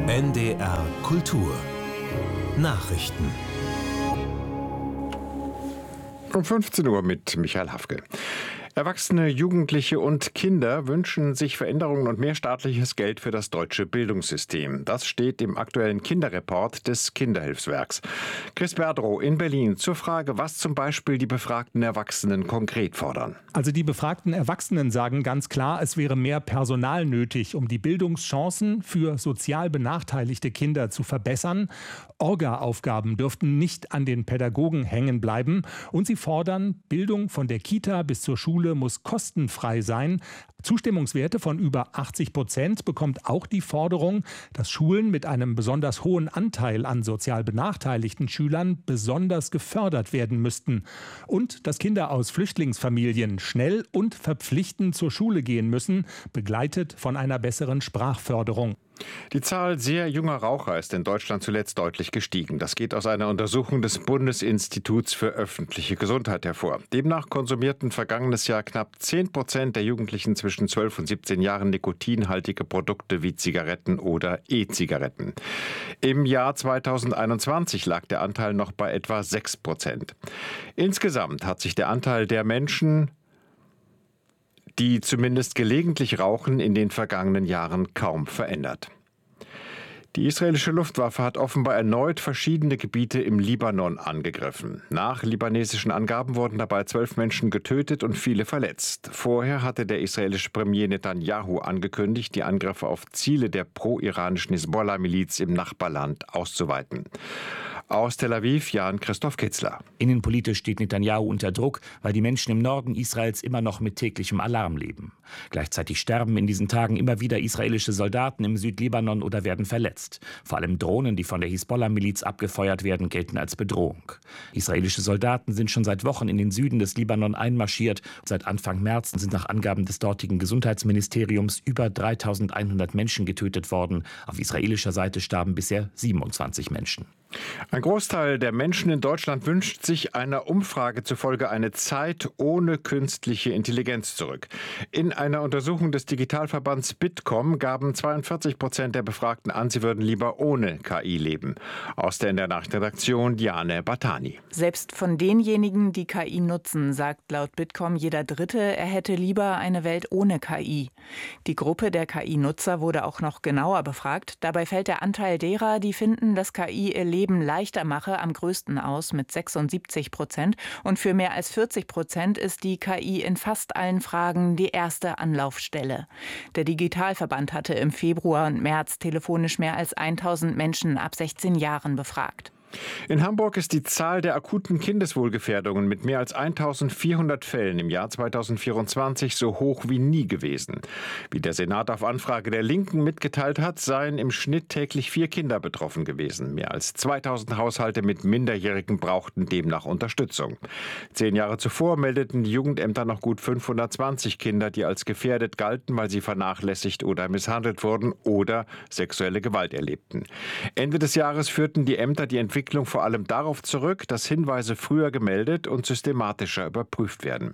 NDR Kultur Nachrichten um 15 Uhr mit Michael Hafke. Erwachsene, Jugendliche und Kinder wünschen sich Veränderungen und mehr staatliches Geld für das deutsche Bildungssystem. Das steht im aktuellen Kinderreport des Kinderhilfswerks. Chris Berdrow in Berlin zur Frage, was zum Beispiel die befragten Erwachsenen konkret fordern. Also die befragten Erwachsenen sagen ganz klar, es wäre mehr Personal nötig, um die Bildungschancen für sozial benachteiligte Kinder zu verbessern. Orga-Aufgaben dürften nicht an den Pädagogen hängen bleiben. Und sie fordern, Bildung von der Kita bis zur Schule muss kostenfrei sein. Zustimmungswerte von über 80% bekommt auch die Forderung, dass Schulen mit einem besonders hohen Anteil an sozial benachteiligten Schülern besonders gefördert werden müssten. Und dass Kinder aus Flüchtlingsfamilien schnell und verpflichtend zur Schule gehen müssen, begleitet von einer besseren Sprachförderung. Die Zahl sehr junger Raucher ist in Deutschland zuletzt deutlich gestiegen. Das geht aus einer Untersuchung des Bundesinstituts für öffentliche Gesundheit hervor. Demnach konsumierten vergangenes Jahr knapp 10% der Jugendlichen zwischen 12 und 17 Jahren nikotinhaltige Produkte wie Zigaretten oder E-Zigaretten. Im Jahr 2021 lag der Anteil noch bei etwa 6%. Insgesamt hat sich der Anteil der Menschen, die zumindest gelegentlich rauchen, in den vergangenen Jahren kaum verändert. Die israelische Luftwaffe hat offenbar erneut verschiedene Gebiete im Libanon angegriffen. Nach libanesischen Angaben wurden dabei 12 Menschen getötet und viele verletzt. Vorher hatte der israelische Premier Netanyahu angekündigt, die Angriffe auf Ziele der pro-iranischen Hisbollah-Miliz im Nachbarland auszuweiten. Aus Tel Aviv, Jan-Christoph Kitzler. Innenpolitisch steht Netanyahu unter Druck, weil die Menschen im Norden Israels immer noch mit täglichem Alarm leben. Gleichzeitig sterben in diesen Tagen immer wieder israelische Soldaten im Südlibanon oder werden verletzt. Vor allem Drohnen, die von der Hisbollah-Miliz abgefeuert werden, gelten als Bedrohung. Israelische Soldaten sind schon seit Wochen in den Süden des Libanon einmarschiert. Seit Anfang März sind nach Angaben des dortigen Gesundheitsministeriums über 3100 Menschen getötet worden. Auf israelischer Seite starben bisher 27 Menschen. Ein Großteil der Menschen in Deutschland wünscht sich einer Umfrage zufolge eine Zeit ohne künstliche Intelligenz zurück. In einer Untersuchung des Digitalverbands Bitkom gaben 42% der Befragten an, sie würden lieber ohne KI leben. Aus der Nachredaktion Diane Batani. Selbst von denjenigen, die KI nutzen, sagt laut Bitkom jeder Dritte, er hätte lieber eine Welt ohne KI. Die Gruppe der KI-Nutzer wurde auch noch genauer befragt. Dabei fällt der Anteil derer, die finden, dass KI ihr Leben leichter mache, am größten aus mit 76%. Und für mehr als 40% ist die KI in fast allen Fragen die erste Anlaufstelle. Der Digitalverband hatte im Februar und März telefonisch mehr als 1000 Menschen ab 16 Jahren befragt. In Hamburg ist die Zahl der akuten Kindeswohlgefährdungen mit mehr als 1400 Fällen im Jahr 2024 so hoch wie nie gewesen. Wie der Senat auf Anfrage der Linken mitgeteilt hat, seien im Schnitt täglich 4 Kinder betroffen gewesen. Mehr als 2000 Haushalte mit Minderjährigen brauchten demnach Unterstützung. 10 Jahre zuvor meldeten die Jugendämter noch gut 520 Kinder, die als gefährdet galten, weil sie vernachlässigt oder misshandelt wurden oder sexuelle Gewalt erlebten. Ende des Jahres führten die Ämter die Entwicklung vor allem darauf zurück, dass Hinweise früher gemeldet und systematischer überprüft werden.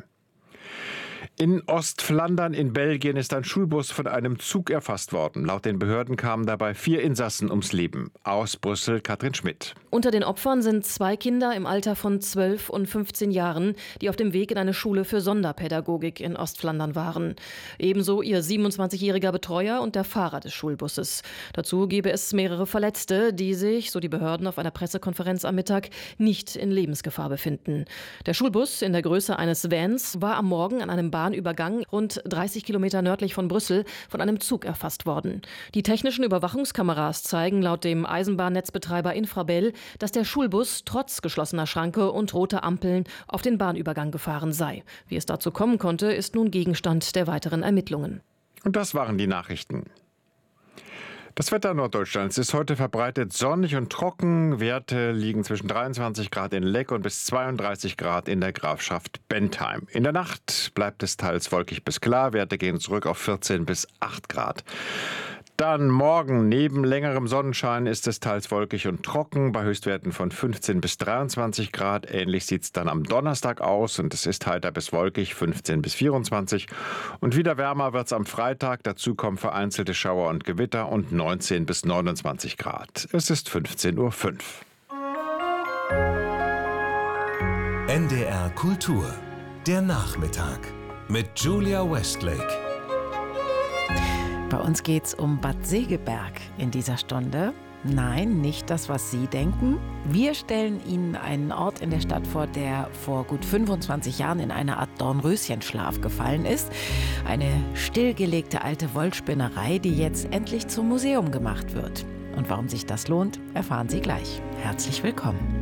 In Ostflandern in Belgien ist ein Schulbus von einem Zug erfasst worden. Laut den Behörden kamen dabei 4 Insassen ums Leben. Aus Brüssel Katrin Schmidt. Unter den Opfern sind 2 Kinder im Alter von 12 und 15 Jahren, die auf dem Weg in eine Schule für Sonderpädagogik in Ostflandern waren. Ebenso ihr 27-jähriger Betreuer und der Fahrer des Schulbusses. Dazu gäbe es mehrere Verletzte, die sich, so die Behörden auf einer Pressekonferenz am Mittag, nicht in Lebensgefahr befinden. Der Schulbus in der Größe eines Vans war am Morgen an einem Bahnübergang rund 30 Kilometer nördlich von Brüssel von einem Zug erfasst worden. Die technischen Überwachungskameras zeigen laut dem Eisenbahnnetzbetreiber Infrabel, dass der Schulbus trotz geschlossener Schranke und roter Ampeln auf den Bahnübergang gefahren sei. Wie es dazu kommen konnte, ist nun Gegenstand der weiteren Ermittlungen. Und das waren die Nachrichten. Das Wetter Norddeutschlands ist heute verbreitet sonnig und trocken. Werte liegen zwischen 23 Grad in Leck und bis 32 Grad in der Grafschaft Bentheim. In der Nacht bleibt es teils wolkig bis klar. Werte gehen zurück auf 14 bis 8 Grad. Dann morgen, neben längerem Sonnenschein ist es teils wolkig und trocken, bei Höchstwerten von 15 bis 23 Grad. Ähnlich sieht es dann am Donnerstag aus und es ist heiter bis wolkig, 15 bis 24. Und wieder wärmer wird es am Freitag. Dazu kommen vereinzelte Schauer und Gewitter und 19 bis 29 Grad. Es ist 15:05 Uhr. NDR Kultur, der Nachmittag mit Julia Westlake. Bei uns geht's um Bad Segeberg in dieser Stunde. Nein, nicht das, was Sie denken. Wir stellen Ihnen einen Ort in der Stadt vor, der vor gut 25 Jahren in eine Art Dornröschenschlaf gefallen ist. Eine stillgelegte alte Wollspinnerei, die jetzt endlich zum Museum gemacht wird. Und warum sich das lohnt, erfahren Sie gleich. Herzlich willkommen.